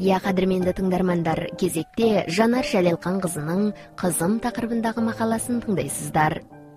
Қадірменді тыңдармандар, кезекте Жанар Жәлелқан қызының «Қызым» тақырыбындағы мақаласын тыңдайсыздар.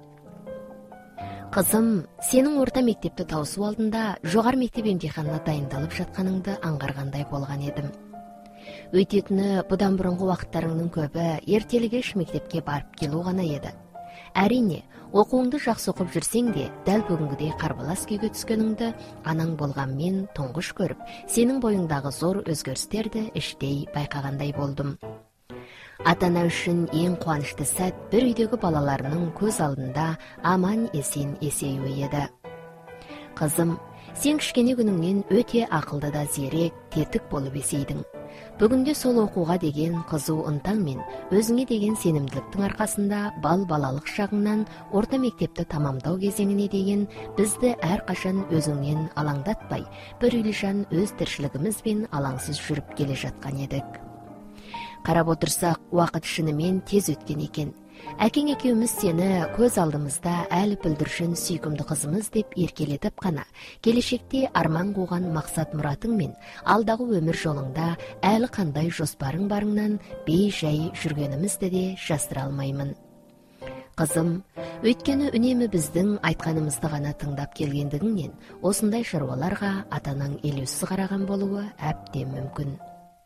Қызым, сенің орта мектепті тауысу алдында жоғары мектеп емтиханына дайындалып жатқаныңды аңғарғандай болған едім. Өйтетіні бұдан бұрынғы уақыттарыңның көбі ертелі-кеш мектепке барып келу ғана еді. Әрине, оқуыңды жақсы оқып жүрсең де, дәл бүгінгідей қарбалас күйге түскеніңді анаң болғанмен тұңғыш көріп, сенің бойыңдағы зор өзгерістерді іштей байқағандай болдым. Ата-ана үшін ең қуанышты сәт бір үйдегі балаларының көз алдында аман есен есеюі еді. Қызым, сен кішкене күніңнен өте ақылды да зерек, тетік болып есейдің. Бүгінде сол оқуға деген қызу ынтаң мен өзіңе деген сенімділіктің арқасында балалық шағыңнан орта мектепті тамамдау кезеңіне деген бізді әрқашан өзіңнен алаңдатпай, бір үйлі-жан өз тіршілігімізбен алаңсыз жүріп келе жатқан едік. Қарап отырсақ, уақыт шынымен тез өткен екен. Әкең екеуміз сені көз алдымызда әлі бүлдіршін сүйкімді қызымыз деп еркелетіп қана, келешекте арман қуған мақсат мұратың мен алдағы өмір жолыңда әлі қандай жоспарың барыңнан бей-жай жүргенімізді де жасыра алмаймын. Қызым, өйткені үнемі біздің айтқанымызды ғана тыңдап келгендігіңнен осындай шаруаларға ата-анаң елеусіз қараған болуы әбден мүмкін.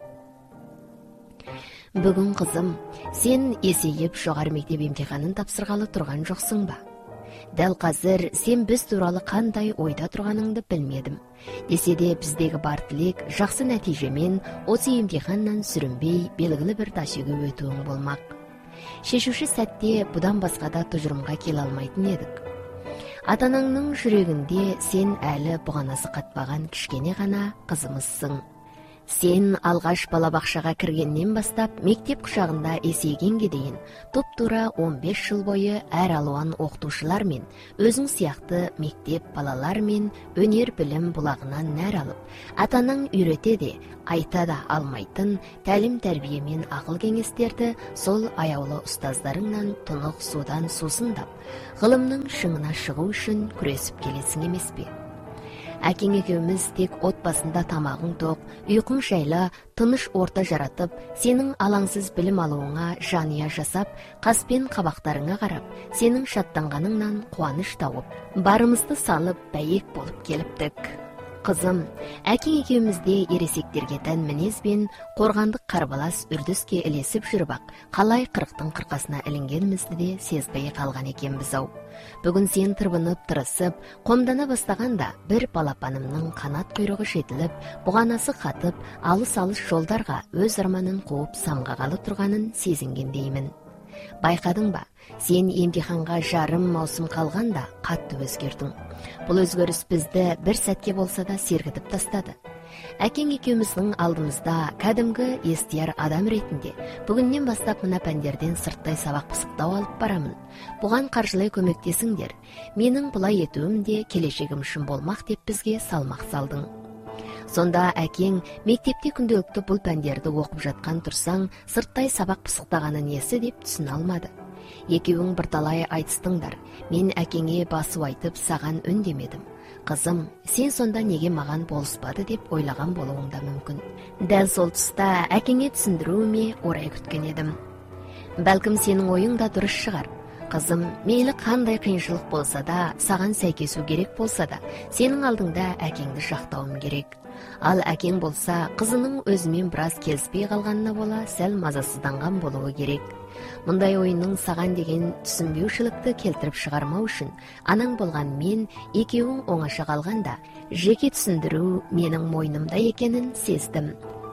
Бүгін қызым, сен есейіп жоғары мектеп емтиханын тапсырғалы тұрған жоқсың ба? Дәл қазір сен біз туралы қандай ойда тұрғаныңды білмедім. Десе де біздегі бар тілек жақсы нәтижемен осы емтиханнан сүрінбей белгілі бір тасуге өтуің болмақ. Шешуші сәтте бұдан басқа да тұжырымға келе алмайтын едік. Ата-анаңның жүрегінде сен әлі бұғанасы қатпаған кішкене ғана қызымызсың. Сен алғаш балабақшаға кіргеннен бастап мектеп құшағында есейгенге дейін тұп-тура 15 жыл бойы әр алуан оқытушылар мен өзің сияқты мектеп балалар мен өнер білім бұлағынан нәр алып, ата-анаң үйрете де, айта да алмайтын тәлім тәрбие мен ақыл кеңестерді сол аяулы ұстаздарыңнан тұнық судан сусындап, ғылымның шыңына шығу үшін күресіп келесің емес пе? Әкең екеуміз тек отбасында тамағың тоқ, ұйқың жайлы, тыныш орта жаратып, сенің алаңсыз білім алуыңа жания жасап, қаспен қабақтарыңа қарап, сенің шаттанғаныңнан қуаныш тауып, барымызды салып бәйек болып келіптік. Қызым, әкең екеумізде ересектерге тән мінезбен қорғандық қарбалас үрдіске ілесіп жүріп ақ, қалай қырықтың қырқасына ілінгенімізді де сезбей қалған екенбіз-ау. Бүгін сен тырбынып тырысып, қомдана бастағанда бір балапанымның қанат құйрығы жетіліп, бұғанасы қатып, алыс-алыс жолдарға өз арманын қуып самғағалы тұрғанын сезінгендеймін. Байқадың ба, сен емтиханға жарым маусым қалғанда қатты өзгердің. Бұл өзгеріс бізді бір сәтке болса да сергітіп тастады. Әкең екеуміздің алдымызда кәдімгі естияр адам ретінде бүгіннен бастап мына пәндерден сырттай сабақ пысықтау алып барамын. Бұған қаржылай көмектесіңдер. Менің бұлай етуім де келешегім үшін болмақ деп бізге салмақ салдың. Сонда әкең мектепте күнделікті бұл пәндерді оқып жатқан тұрсаң, сырттай сабақ пысықтағаны несі деп түсіне алмады. Екеуің бірталай айтыстыңдар. Мен әкеңе басу айтып саған үндемедім. Қызым, сен сонда неге маған болыспады деп ойлаған болуың да мүмкін. Дәл сол тұста әкеңе түсіндіруіме орай күткен едім. Бәлкім сенің ойың да дұрыс шығар. Қызым, мейлі қандай қиыншылық болса да, саған сәйкесу керек болса да, сенің алдыңда әкеңді жақтауым керек. Ал әкең болса, қызының өзімен біраз келіспей қалғанына бола сәл мазасызданған болуы керек. Мұндай ойынның саған деген түсінбеушілікті келтіріп шығармау үшін, анаң болған мен екеуің оңаша қалғанда, жеке түсіндіру менің мойнымда екенін сездім.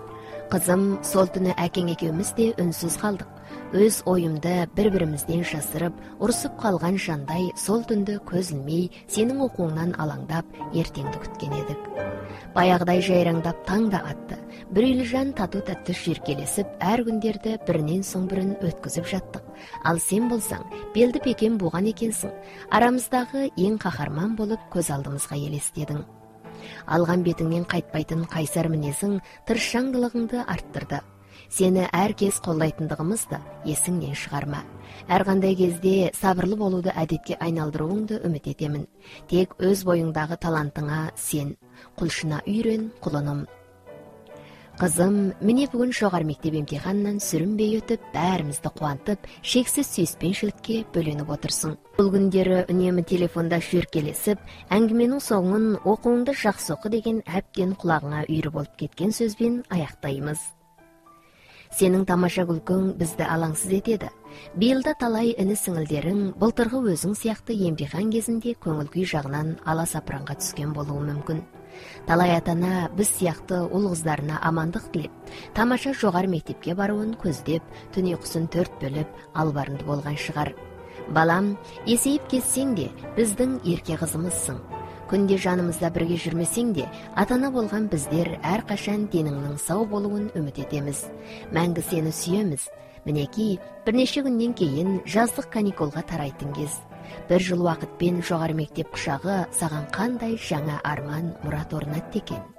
Қызым, сол түні әкең екеуміз де үнсіз қалдық. Өз ойымды бір-бірімізден жасырып, ұрсып қалған жандай сол түнді көз ілмей, сенің оқуыңнан алаңдап, ертеңді күткен едік. Баяғыдай жайраңдап таң да атты. Бір үйлі жан тату-тәтті шүйіркелесіп, әр күндерді бірінен соң бірін өткізіп жаттық. Ал сен болсаң, белді бекем буған екенсің. Арамыздағы ең қаһарман болып көз алдымызға елестедің. Алған бетіңнен қайтпайтын қайсар мінезің тырысшаңдылығыңды арттырды. Сені әр кез қолдайтындығымызды есіңнен шығарма. Әрқандай кезде сабырлы болуды әдетке айналдыруыңды үміт етемін. Тек өз бойыңдағы талантыңа сен, құлшына үйрен, құлыным. Қызым, міне бүгін жоғары мектеп емтиханынан сүрінбей өтіп, бәрімізді қуантып, шексіз сүйіспеншілікке бөленіп отырсың. Бұл күндері үнемі телефонда шүйіркелесіп, әңгіменің соңын оқуыңды жақсы оқы деген әбден құлағыңа үйірі болып кеткен сөзбен аяқтаймыз. Сенің тамаша күлкің бізді алаңсыз етеді. Биылда талай іні сіңілдерің былтырғы өзің сияқты емтихан кезінде көңіл күй жағынан аласапыранға түскен болуы мүмкін. Талай атана біз сияқты ұл қыздарына амандық тілеп, тамаша жоғары мектепке баруын көздеп, түн ұйқысын төрт бөліп, албарынды болған шығар. Балам, есейіп кетсең де біздің ерке қызымызсың. Күнде жанымызда бірге жүрмесең де, атана болған біздер әрқашан деніңнің сау болуын үміт етеміз. Мәңгі сені сүйеміз. Мінекей, бірнеше күннен кейін жаздық каникулға тарайтын кез. Бір жыл уақытпен жоғары мектеп құшағы саған қандай жаңа арман мұрат орнатты екен.